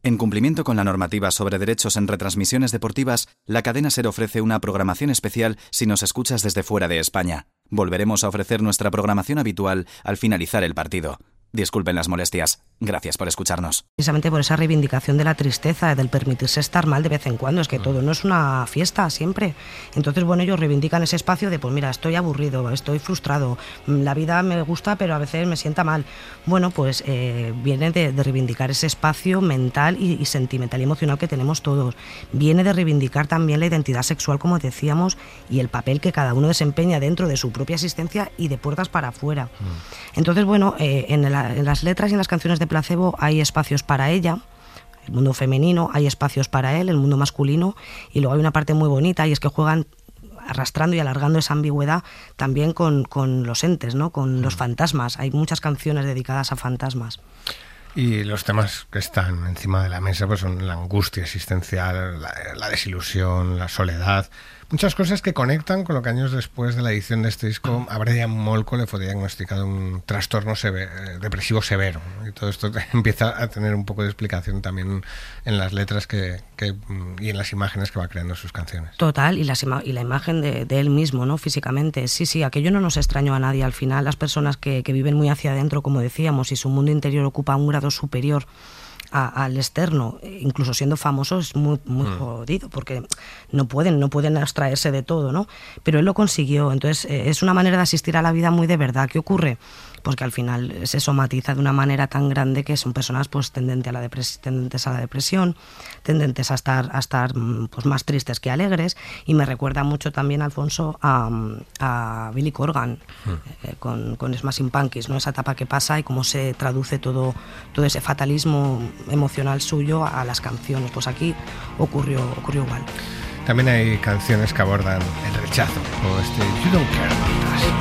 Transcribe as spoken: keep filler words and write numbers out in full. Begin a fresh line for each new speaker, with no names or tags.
En cumplimiento con la normativa sobre derechos en retransmisiones deportivas, la cadena SER ofrece una programación especial si nos escuchas desde fuera de España. Volveremos a ofrecer nuestra programación habitual al finalizar el partido. Disculpen las molestias. Gracias por escucharnos.
Precisamente por esa reivindicación de la tristeza, del permitirse estar mal de vez en cuando. Es que todo no es una fiesta siempre. Entonces, bueno, ellos reivindican ese espacio de, pues mira, estoy aburrido, estoy frustrado, la vida me gusta, pero a veces me sienta mal. Bueno, pues eh, viene de, de reivindicar ese espacio mental y, y sentimental y emocional que tenemos todos. Viene de reivindicar también la identidad sexual, como decíamos, y el papel que cada uno desempeña dentro de su propia existencia y de puertas para afuera. Mm. Entonces, bueno, eh, en, la, en las letras y en las canciones de Placebo hay espacios para ella, el mundo femenino, hay espacios para él, el mundo masculino, y luego hay una parte muy bonita, y es que juegan arrastrando y alargando esa ambigüedad también con, con los entes, ¿no? Con los fantasmas. Hay muchas canciones dedicadas a fantasmas.
Y los temas que están encima de la mesa pues son la angustia existencial, la, la desilusión, la soledad, muchas cosas que conectan con lo que años después de la edición de este disco a Brian Molko le fue diagnosticado un trastorno sever, depresivo severo, ¿no? Y todo esto empieza a tener un poco de explicación también en las letras que, que, y en las imágenes que va creando sus canciones.
Total, y, las ima- y la imagen de, de él mismo, ¿no? Físicamente. Sí, sí, aquello no nos extrañó a nadie. Al final, las personas que, que viven muy hacia adentro, como decíamos, y su mundo interior ocupa un grado superior a, al externo, incluso siendo famosos, es muy, muy mm. jodido, porque no pueden, no pueden abstraerse de todo, ¿no? Pero él lo consiguió. Entonces, eh, es una manera de asistir a la vida muy de verdad. ¿Qué ocurre? Pues que al final se somatiza de una manera tan grande que son personas pues tendentes a la, depres- tendentes a la depresión, tendentes a estar, a estar pues, más tristes que alegres, y me recuerda mucho también, Alfonso, a, a Billy Corgan, mm. eh, con, con Smashing Pumpkins, ¿no? Esa etapa que pasa y cómo se traduce todo, todo ese fatalismo emocional suyo a las canciones. Pues aquí ocurrió, ocurrió igual.
También hay canciones que abordan el rechazo, como este You Don't Care About Us.